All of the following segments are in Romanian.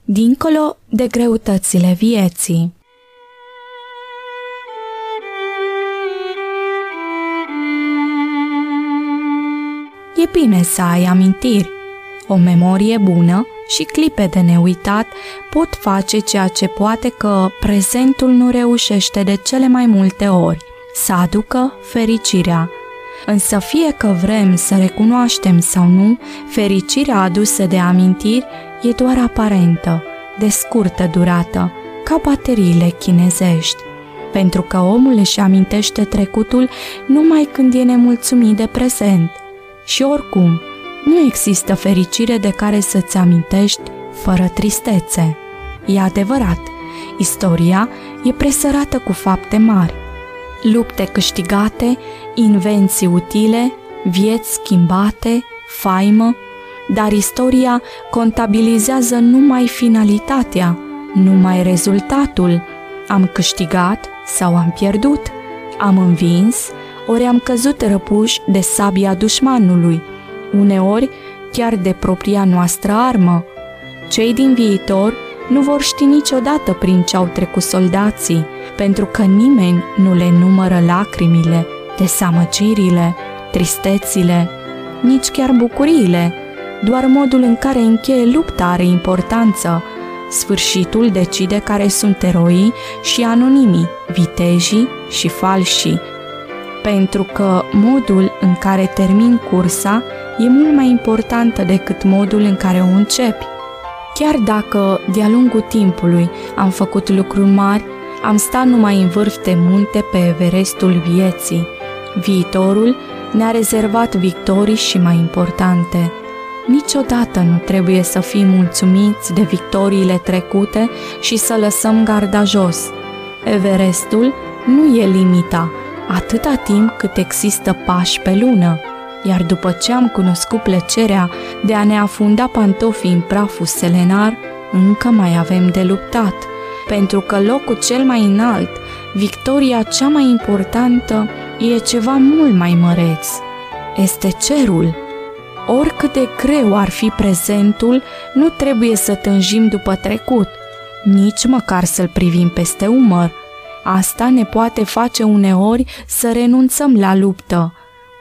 dincolo de greutățile vieții. E bine să ai amintiri. O memorie bună și clipe de neuitat pot face ceea ce poate că prezentul nu reușește de cele mai multe ori, să aducă fericirea. Însă fie că vrem să recunoaștem sau nu, fericirea adusă de amintiri e doar aparentă, de scurtă durată, ca bateriile chinezești. Pentru că omul își amintește trecutul numai când e nemulțumit de prezent. Și oricum, nu există fericire de care să-ți amintești fără tristețe. E adevărat, istoria e presărată cu fapte mari. Lupte câștigate, invenții utile, vieți schimbate, faimă, dar istoria contabilizează numai finalitatea, numai rezultatul. Am câștigat sau am pierdut, am învins, ori am căzut răpuși de sabia dușmanului, uneori chiar de propria noastră armă. Cei din viitor nu vor ști niciodată prin ce au trecut soldații, pentru că nimeni nu le numără lacrimile, desamăgirile, tristețile, nici chiar bucuriile. Doar modul în care încheie lupta are importanță. Sfârșitul decide care sunt eroii și anonimii, vitejii și falșii. Pentru că modul în care termin cursa e mult mai importantă decât modul în care o începi. Chiar dacă de-a lungul timpului am făcut lucruri mari, am stat numai în vârf de munte pe Everestul vieții. Viitorul ne-a rezervat victorii și mai importante. Niciodată nu trebuie să fim mulțumiți de victoriile trecute și să lăsăm garda jos. Everestul nu e limita, atâta timp cât există pași pe lună. Iar după ce am cunoscut plăcerea de a ne afunda pantofii în praful selenar, încă mai avem de luptat, pentru că locul cel mai înalt, victoria cea mai importantă, e ceva mult mai măreț. Este cerul. Oricât de greu ar fi prezentul, nu trebuie să tânjim după trecut, nici măcar să-l privim peste umăr. Asta ne poate face uneori să renunțăm la luptă.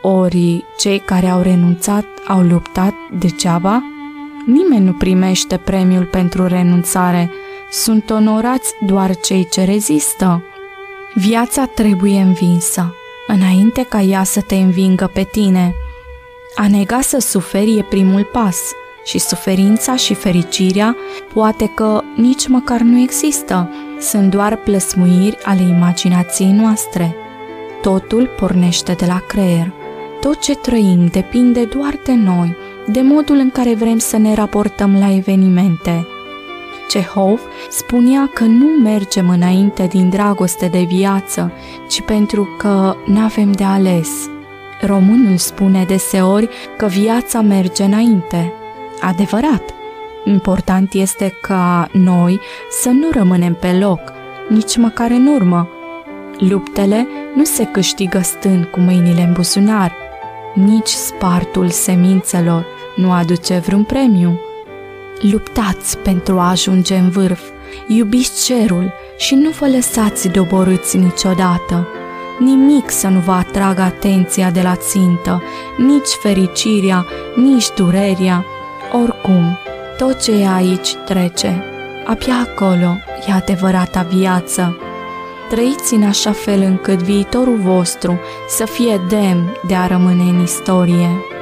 Ori cei care au renunțat au luptat degeaba? Nimeni nu primește premiul pentru renunțare. Sunt onorați doar cei ce rezistă. Viața trebuie învinsă, înainte ca ea să te învingă pe tine. A nega să suferi e primul pas și suferința și fericirea poate că nici măcar nu există, sunt doar plăsmuiri ale imaginației noastre. Totul pornește de la creier. Tot ce trăim depinde doar de noi, de modul în care vrem să ne raportăm la evenimente. Cehov spunea că nu mergem înainte din dragoste de viață, ci pentru că n-avem de ales. Românul spune deseori că viața merge înainte. Adevărat. Important este ca noi să nu rămânem pe loc, nici măcar în urmă. Luptele nu se câștigă stând cu mâinile în buzunar. Nici spartul semințelor nu aduce vreun premiu. Luptați pentru a ajunge în vârf, iubiți cerul și nu vă lăsați doborâți niciodată. Nimic să nu vă atragă atenția de la țintă, nici fericirea, nici durerea. Oricum, tot ce e aici trece. Abia acolo e adevărata viață. Trăiți în așa fel încât viitorul vostru să fie demn de a rămâne în istorie.